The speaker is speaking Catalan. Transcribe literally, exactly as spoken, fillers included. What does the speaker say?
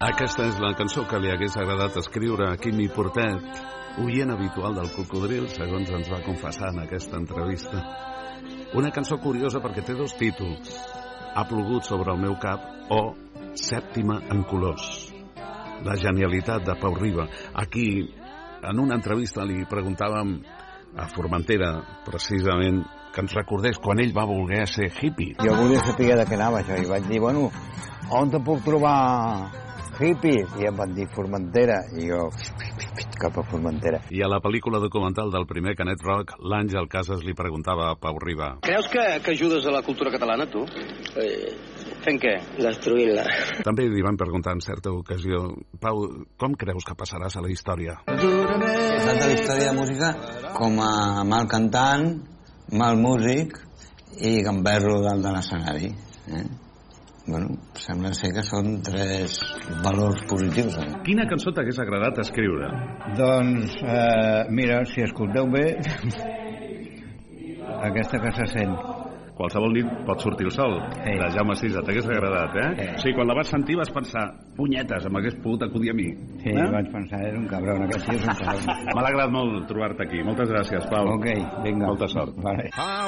Aquesta és la cançó que li hagués agradat escriure a Quimi Portet, oient habitual del Cocodril, segons ens va confessar en aquesta entrevista. Una cançó curiosa perquè té dos títols: Ha plogut sobre el meu cap o Sèptima en colors. La genialitat de Pau Riba. Aquí, en una entrevista, li preguntàvem a Formentera, precisament, que ens recordés quan ell va voler ser hippie. Jo volia saber de què anava això, i vaig dir, bueno, on te puc trobar hippies? I em van dir Formentera, i jo cap a Formentera. I a la pel·lícula documental del primer Canet Rock, l'Àngel Casas li preguntava a Pau Riba: Creus que, que ajudes a la cultura catalana, tu? Eh, Fent què? Destruint-la. També li van preguntar en certa ocasió: Pau, com creus que passaràs a la història? Passat a la història de música com a mal cantant, mal músic i gamberro dalt de l'escenari. Eh? Bueno, sembla ser que són tres valors positius. Eh? Quina cançó t'hagués agradat escriure? Doncs, eh, mira, si escolteu bé, aquesta que se sent. Qualsevol nit pot sortir el sol, Sí. de Jaume Sisa, t'hagués agradat, eh? Sí. O sigui, quan la vas sentir vas pensar, punyetes, m'hagués pogut acudir a mi. Sí, eh? vaig pensar, és un cabron, aquest tio és un cabron. M'ha agradat molt trobar-te aquí. Moltes gràcies, Pau. Ok, vinga. Molta sort. Vale.